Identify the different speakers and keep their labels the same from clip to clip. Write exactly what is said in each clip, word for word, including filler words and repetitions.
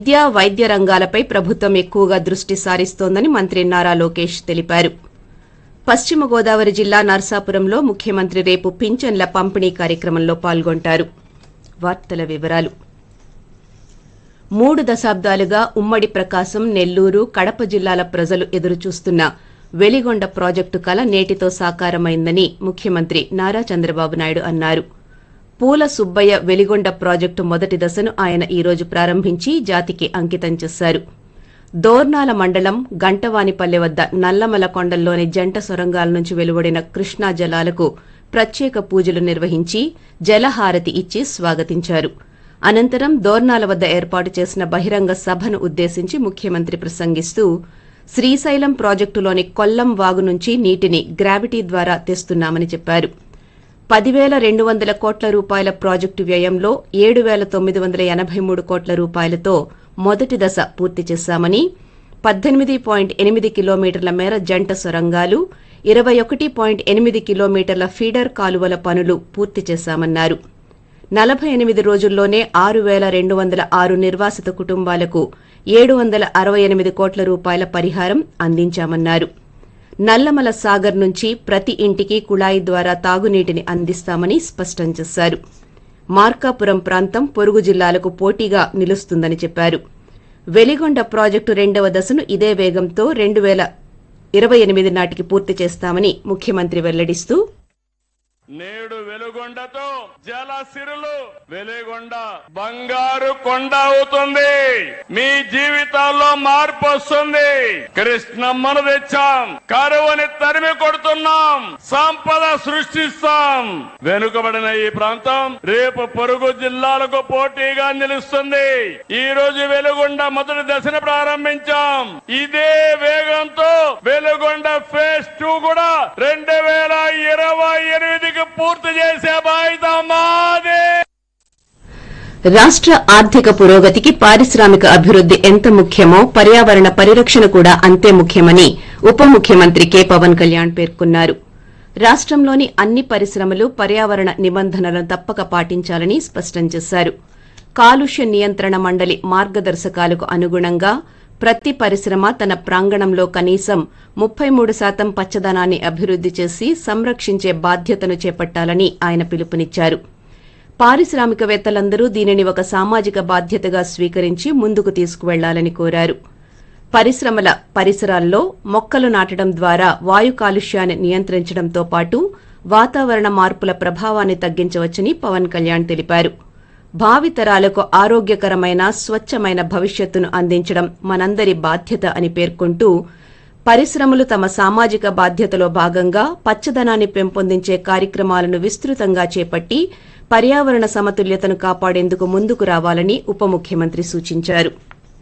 Speaker 1: విద్యా వైద్య రంగాలపై ప్రభుత్వం ఎక్కువగా దృష్టి సారిస్తోందని మంత్రి నారా లోకేష్ తెలిపారు. పశ్చిమ గోదావరి జిల్లా నర్సాపురంలో ముఖ్యమంత్రి రేపు పింఛన్ల పంపిణీ కార్యక్రమంలో పాల్గొంటారు. వార్తల వివరాలు మూడు దశాబ్దాలుగా ఉమ్మడి ప్రకాశం, నెల్లూరు, కడప జిల్లాల ప్రజలు ఎదురుచూస్తున్న వెలిగొండ ప్రాజెక్టు కల నేటితో సాకారమైందని ముఖ్యమంత్రి నారా చంద్రబాబు నాయుడు అన్నారు. పూల సుబ్బయ్య వెలిగొండ ప్రాజెక్టు మొదటి దశను ఆయన ఈ రోజు ప్రారంభించి జాతికి అంకితం చేశారు. దోర్నాల మండలం గంటవానిపల్లె వద్ద నల్లమల కొండల్లోని జంట సొరంగాల నుంచి వెలువడిన కృష్ణా జలాలకు ప్రత్యేక పూజలు నిర్వహించి జలహారతి ఇచ్చి స్వాగతించారు. అనంతరం దోర్నాల వద్ద ఏర్పాటు చేసిన బహిరంగ సభను ఉద్దేశించి ముఖ్యమంత్రి ప్రసంగిస్తూ శ్రీశైలం ప్రాజెక్టులోని కొల్లం వాగు నుంచి నీటిని గ్రావిటీ ద్వారా తెస్తున్నామని చెప్పారు. పదివేల రెండు వందల కోట్ల రూపాయల ప్రాజెక్టు వ్యయంలో ఏడు వేల తొమ్మిది వందల ఎనబై మూడు కోట్ల రూపాయలతో మొదటి దశ పూర్తి చేశామని, పద్దెనిమిది పాయింట్ ఎనిమిది కిలోమీటర్ల మేర జంట సొరంగాలు, ఇరవై ఒకటి పాయింట్ ఎనిమిది కిలోమీటర్ల ఫీడర్ కాలువల పనులు పూర్తి చేశామన్నారు. నలభై ఎనిమిది రోజుల్లోనే ఆరు వేల రెండు వందల ఆరు నిర్వాసిత కుటుంబాలకు ఏడు వందల అరవై ఎనిమిది కోట్ల రూపాయల పరిహారం అందించామన్నారు. నల్లమల సాగర్ నుంచి ప్రతి ఇంటికి కుళాయి ద్వారా తాగునీటిని అందిస్తామని స్పష్టం చేశారు. మార్కాపురం ప్రాంతం పొరుగు జిల్లాలకు పోటీగా నిలుస్తుందని చెప్పారు. వెలిగొండ ప్రాజెక్టు రెండవ దశను ఇదే వేగంతో రెండు వేల ఇరవై ఎనిమిది నాటికి పూర్తి చేస్తామని ముఖ్యమంత్రి వెల్లడిస్తూ
Speaker 2: నేడు వెలుగొండతో జలసిరులు వెలిగొండ బంగారు కొండ అవుతుంది. మీ జీవితాల్లో మార్పు వస్తుంది. కృష్ణమ్మను తెచ్చాం, కరువుని తరిమి కొడుతున్నాం, సంపద సృష్టిస్తాం. వెనుకబడిన ఈ ప్రాంతం రేపు పొరుగు జిల్లాలకు పోటీగా నిలుస్తుంది. ఈ రోజు వెలుగొండ మొదటి దశను ప్రారంభించాం. ఇదే వేగంతో వెలుగొండ ఫేజ్ టూ కూడా రెండు వేల ఇరవై ఎనిమిదికి పూర్తి చేసే బాధ్యత మాదే.
Speaker 1: రాష్ట్ర ఆర్థిక పురోగతికి పారిశ్రామిక అభివృద్ది ఎంత ముఖ్యమో పర్యావరణ పరిరక్షణ కూడా అంతే ముఖ్యమని ఉప ముఖ్యమంత్రి కె పవన్ కళ్యాణ్ పేర్కొన్నారు. రాష్టంలోని అన్ని పరిశ్రమలు పర్యావరణ నిబంధనలను తప్పక పాటించాలని స్పష్టం చేశారు. కాలుష్య నియంత్రణ మండలి మార్గదర్శకాలకు అనుగుణంగా ప్రతి పరిశ్రమ తన ప్రాంగణంలో కనీసం ముప్పై మూడు శాతం పచ్చదనాన్ని అభివృద్ది చేసి సంరక్షించే బాధ్యతను చేపట్టాలని ఆయన పిలుపునిచ్చారు. పారిశ్రామికవేత్తలందరూ దీనిని ఒక సామాజిక బాధ్యతగా స్వీకరించి ముందుకు తీసుకువెళ్లాలని కోరారు. పరిశ్రమల పరిసరాల్లో మొక్కలు నాటడం ద్వారా వాయు కాలుష్యాన్ని నియంత్రించడంతో పాటు వాతావరణ మార్పుల ప్రభావాన్ని తగ్గించవచ్చని పవన్ కళ్యాణ్ తెలిపారు. భావితరాలకు ఆరోగ్యకరమైన స్వచ్ఛమైన భవిష్యత్తును అందించడం మనందరి బాధ్యత అని పేర్కొంటూ పరిశ్రమలు తమ సామాజిక బాధ్యతలో భాగంగా పచ్చదనాన్ని పెంపొందించే కార్యక్రమాలను విస్తృతంగా చేపట్టి పర్యావరణ సమతుల్యతను కాపాడేందుకు ముందుకు రావాలని ఉప ముఖ్యమంత్రి సూచించారు.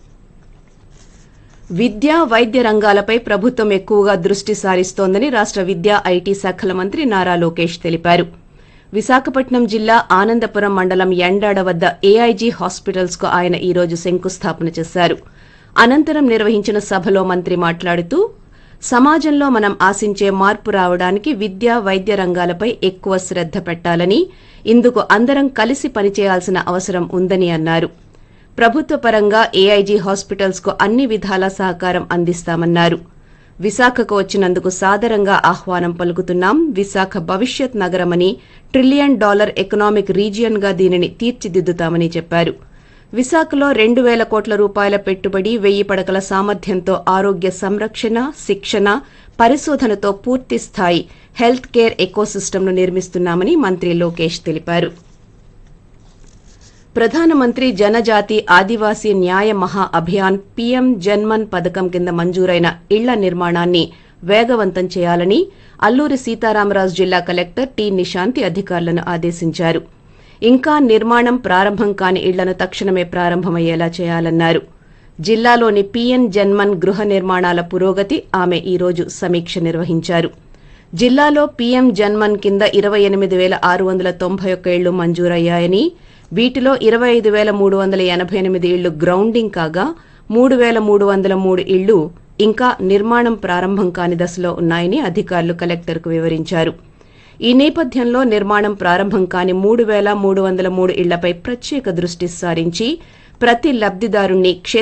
Speaker 1: విద్యా వైద్య రంగాలపై ప్రభుత్వం ఎక్కువగా దృష్టి సారిస్తోందని రాష్ట విద్యా ఐటీ శాఖల మంత్రి నారా లోకేష్ తెలిపారు. విశాఖపట్నం జిల్లా ఆనందపురం మండలం యండాడ వద్ద ఏఐజీ హాస్పిటల్స్ కు ఆయన ఈ రోజు శంకుస్థాపన చేశారు. అనంతరం నిర్వహించిన సభలో మంత్రి మాట్లాడుతూ సమాజంలో మనం ఆశించే మార్పు రావడానికి విద్యా వైద్య రంగాలపై ఎక్కువ శ్రద్ధ పెట్టాలని, ఇందుకు అందరం కలిసి పనిచేయాల్సిన అవసరం ఉందని అన్నారు. ప్రభుత్వ పరంగా ఏఐజీ హాస్పిటల్స్ కు అన్ని విధాల సహకారం అందిస్తామన్నారు. విశాఖకు వచ్చినందుకు సాదరంగా ఆహ్వానం పలుకుతున్నాం. విశాఖ భవిష్యత్ నగరమని, ట్రిలియన్ డాలర్ ఎకనామిక్ రీజియన్ గా దీనిని తీర్చిదిద్దుతామని చెప్పారు. విశాఖలో రెండు వేల కోట్ల రూపాయల పెట్టుబడి, వెయ్యి పడకల సామర్థ్యంతో ఆరోగ్య సంరక్షణ, శిక్షణ, పరిశోధనతో పూర్తి స్థాయి హెల్త్ కేర్ ఎకోసిస్టమ్ను నిర్మిస్తున్నామని మంత్రి లోకేష్ తెలిపారు. ప్రధానమంత్రి జనజాతి ఆదివాసీ న్యాయ మహా అభియాన్ పీఎం జన్మన్ పథకం కింద మంజూరైన ఇళ్ల నిర్మాణాన్ని వేగవంతం చేయాలని అల్లూరి సీతారామరాజు జిల్లా కలెక్టర్ టి నిశాంతి అధికారులను ఆదేశించారు. ఇంకా నిర్మాణం ప్రారంభం కాని ఇళ్లను తక్షణమే ప్రారంభమయ్యేలా చేయాలన్నారు. జిల్లాలోని పీఎం జన్మన్ గృహ నిర్మాణాల పురోగతి ఆమె ఈ రోజు సమీక్ష నిర్వహించారు. జిల్లాలో పీఎం జన్మన్ కింద ఇరవై ఎనిమిది వేల ఆరు వందల తొంభై ఒక్క ఇళ్లు మంజూరయ్యాయని, వీటిలో ఇరవై ఐదు వేల మూడు వందల ఎనబై ఎనిమిది ఇళ్లు గ్రౌండింగ్ కాగా మూడు వేల మూడు వందల మూడు ఇళ్లు ఇంకా నిర్మాణం ప్రారంభం కాని దశలో ఉన్నాయని అధికారులు కలెక్టర్కు వివరించారు. ఈ నేపథ్యంలో నిర్మాణం ప్రారంభం కాని మూడు వేల మూడు వందల మూడు ఇళ్లపై ప్రత్యేక దృష్టి సారించి ప్రతి లబ్దిదారుణ్ణి